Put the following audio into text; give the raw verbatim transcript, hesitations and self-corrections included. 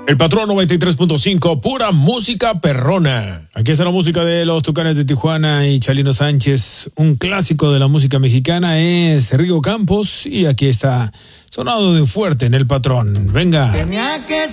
El Patrón noventa y tres punto cinco, pura música perrona. Aquí está la música de los Tucanes de Tijuana y Chalino Sánchez. Un clásico de la música mexicana es Rigo Campos y aquí está sonado de fuerte en El Patrón. Venga. Tenía que